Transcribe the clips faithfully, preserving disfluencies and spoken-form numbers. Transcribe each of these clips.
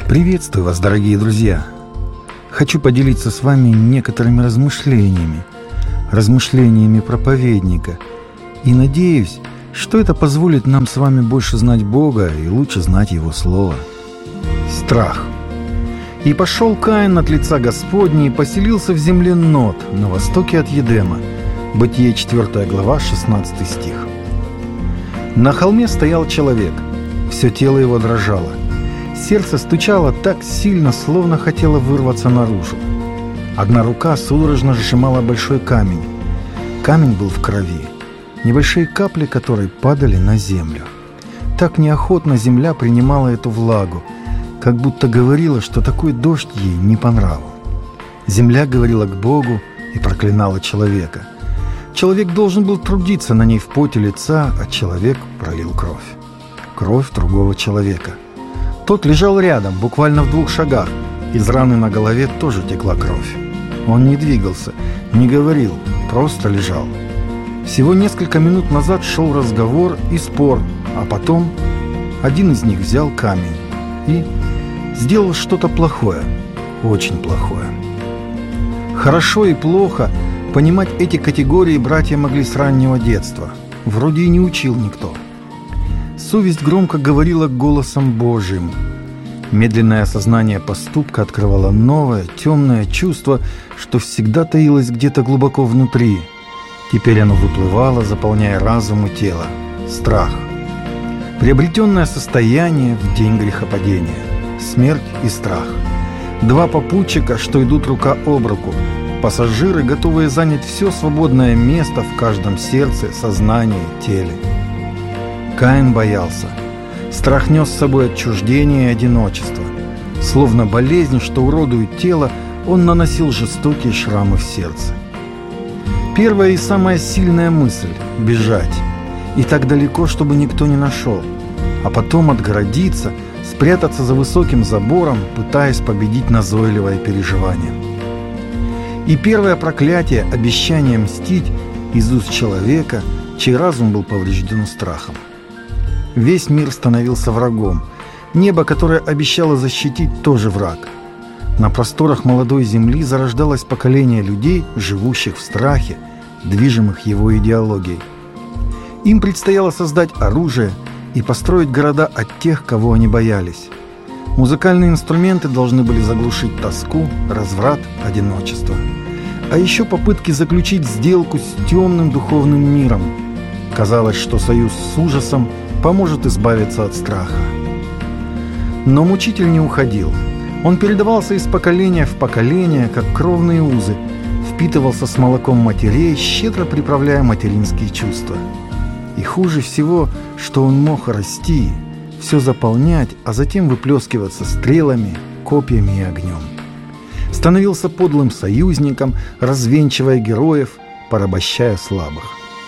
Приветствую вас, дорогие друзья! Хочу поделиться с вами некоторыми размышлениями, размышлениями проповедника, и надеюсь, что это позволит нам с вами больше знать Бога и лучше знать Его Слово. Страх. «И пошел Каин от лица Господня и поселился в земле Нод, на востоке от Едема». Бытие четвёртая глава, шестнадцатый стих. На холме стоял человек, все тело его дрожало. Сердце стучало так сильно, словно хотело вырваться наружу. Одна рука судорожно сжимала большой камень. Камень был в крови, небольшие капли которой падали на землю. Так неохотно земля принимала эту влагу, как будто говорила, что такой дождь ей не по нраву. Земля говорила к Богу и проклинала человека. Человек должен был трудиться на ней в поте лица, а человек пролил кровь. Кровь другого человека. Тот лежал рядом, буквально в двух шагах. Из раны на голове тоже текла кровь. Он не двигался, не говорил, просто лежал. Всего несколько минут назад шел разговор и спор, а потом один из них взял камень и сделал что-то плохое, очень плохое. Хорошо и плохо понимать эти категории братья могли с раннего детства. Вроде и не учил никто. Совесть громко говорила голосом Божьим. Медленное осознание поступка открывало новое, темное чувство, что всегда таилось где-то глубоко внутри. Теперь оно выплывало, заполняя разум и тело. Страх. Приобретенное состояние в день грехопадения. Смерть и страх. Два попутчика, что идут рука об руку. Пассажиры, готовые занять все свободное место в каждом сердце, сознании, теле. Каин боялся. Страх нес с собой отчуждение и одиночество. Словно болезнь, что уродует тело, он наносил жестокие шрамы в сердце. Первая и самая сильная мысль – бежать. И так далеко, чтобы никто не нашел. А потом отгородиться, спрятаться за высоким забором, пытаясь победить назойливое переживание. И первое проклятие – обещание мстить из уст человека, чей разум был поврежден страхом. Весь мир становился врагом. Небо, которое обещало защитить, тоже враг. На просторах молодой земли зарождалось поколение людей, живущих в страхе, движимых его идеологией. Им предстояло создать оружие и построить города от тех, кого они боялись. Музыкальные инструменты должны были заглушить тоску, разврат, одиночество. А еще попытки заключить сделку с темным духовным миром. Казалось, что союз с ужасом поможет избавиться от страха. Но мучитель не уходил. Он передавался из поколения в поколение, как кровные узы, впитывался с молоком матерей, щедро приправляя материнские чувства. И хуже всего, что он мог расти, все заполнять, а затем выплескиваться стрелами, копьями и огнем. Становился подлым союзником, развенчивая героев, порабощая слабых.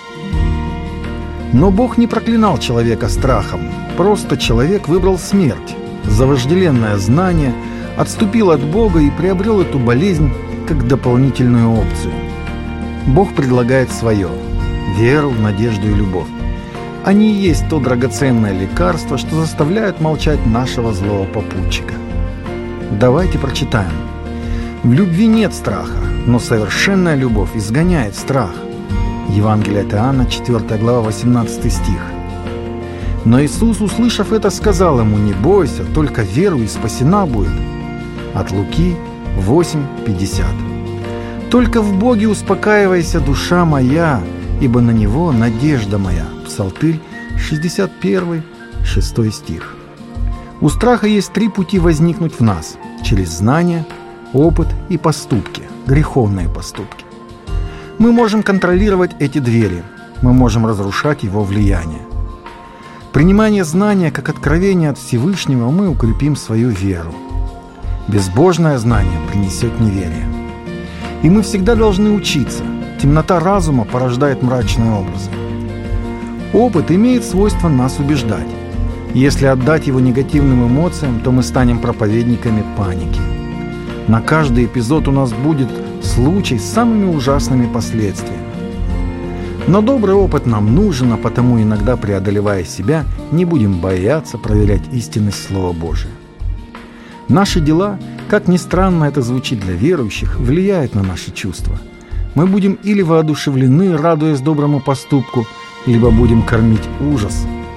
Но Бог не проклинал человека страхом. Просто человек выбрал смерть за вожделенное знание, отступил от Бога и приобрел эту болезнь как дополнительную опцию. Бог предлагает свое – веру, надежду и любовь. Они и есть то драгоценное лекарство, что заставляет молчать нашего злого попутчика. Давайте прочитаем. В любви нет страха, но совершенная любовь изгоняет страх. Евангелие от Иоанна, четвёртая глава, восемнадцатый стих. Но Иисус, услышав это, сказал ему: «Не бойся, только веруй, и спасена будет». От Луки восемь пятьдесят. «Только в Боге успокаивайся, душа моя, ибо на Него надежда моя». Псалтырь шестьдесят один, шестой стих. У страха есть три пути возникнуть в нас: через знание, опыт и поступки, греховные поступки. Мы можем контролировать эти двери, мы можем разрушать его влияние. Принимание знания как откровение от Всевышнего мы укрепим свою веру. Безбожное знание принесет неверие. И мы всегда должны учиться. Темнота разума порождает мрачные образы. Опыт имеет свойство нас убеждать. Если отдать его негативным эмоциям, то мы станем проповедниками паники. На каждый эпизод у нас будет случай с самыми ужасными последствиями. Но добрый опыт нам нужен, а потому, иногда преодолевая себя, не будем бояться проверять истинность Слова Божия. Наши дела, как ни странно это звучит для верующих, влияют на наши чувства. Мы будем или воодушевлены, радуясь доброму поступку, либо будем кормить ужас,